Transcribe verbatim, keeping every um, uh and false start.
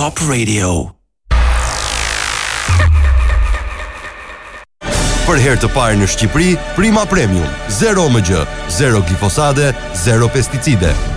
Top Radio. Për herë të parë në Shqipëri, Prima Premium, zero M G, zero glifosate, zero pesticide.